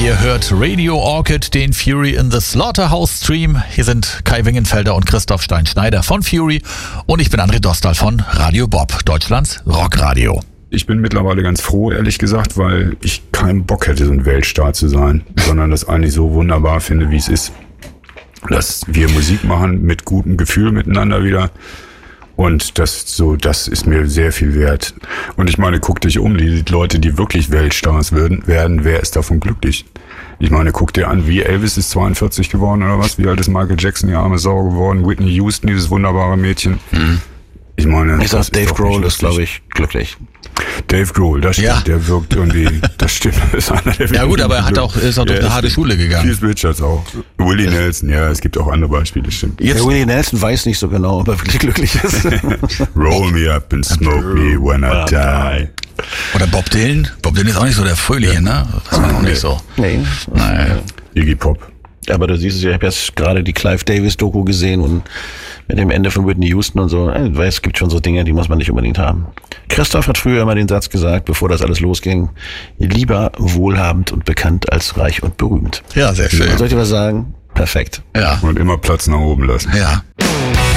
Ihr hört Radio Orchid, den Fury in the Slaughterhouse Stream. Hier sind Kai Wingenfelder und Christoph Stein-Schneider von Fury und ich bin André Dostal von Radio Bob, Deutschlands Rockradio. Ich bin mittlerweile ganz froh, ehrlich gesagt, weil ich keinen Bock hätte, so ein Weltstar zu sein, sondern das eigentlich so wunderbar finde, wie es ist. Dass wir Musik machen mit gutem Gefühl miteinander wieder. Und das ist mir sehr viel wert. Und ich meine, guck dich um, die Leute, die wirklich Weltstars werden, wer ist davon glücklich? Ich meine, guck dir an, wie Elvis ist 42 geworden oder was? Wie alt ist Michael Jackson, die arme Sau geworden? Whitney Houston, dieses wunderbare Mädchen. Ich meine, ich sag, Dave Grohl ist, glaube ich, glücklich. Dave Grohl, das stimmt, ja. Der wirkt irgendwie, das stimmt, ist einer der ja gut, aber er ist auch durch eine harte Schule gegangen. Keith Richards auch. Willie Nelson, ja, es gibt auch andere Beispiele, stimmt. Jetzt, Willie Nelson weiß nicht so genau, ob er wirklich glücklich ist. Roll me up and smoke me when I die. Oder Bob Dylan. Bob Dylan ist auch nicht so der Fröhliche, ne? Das war auch nicht so. Nee. Naja. Iggy Pop. Aber du siehst es ja, ich habe jetzt gerade die Clive Davis Doku gesehen und mit dem Ende von Whitney Houston und so. Es gibt schon so Dinge, die muss man nicht unbedingt haben. Christoph hat früher immer den Satz gesagt, bevor das alles losging: lieber wohlhabend und bekannt als reich und berühmt. Ja, sehr schön. Soll ich dir was sagen? Perfekt. Ja. Und immer Platz nach oben lassen. Ja.